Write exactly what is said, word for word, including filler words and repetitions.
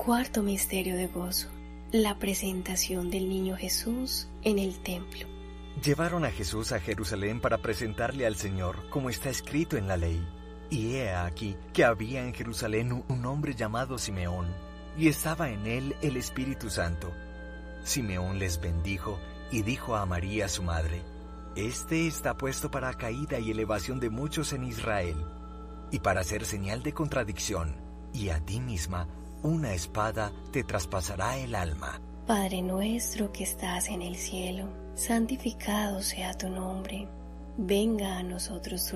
Cuarto misterio de gozo: la presentación del niño Jesús en el templo. Llevaron a Jesús a Jerusalén para presentarle al Señor, como está escrito en la ley. Y he aquí que había en Jerusalén un hombre llamado Simeón, y estaba en él el Espíritu Santo. Simeón les bendijo y dijo a María su madre: Este está puesto para caída y elevación de muchos en Israel, y para ser señal de contradicción, y a ti misma una espada te traspasará el alma. Padre nuestro que estás en el cielo, santificado sea tu nombre. Venga a nosotros tu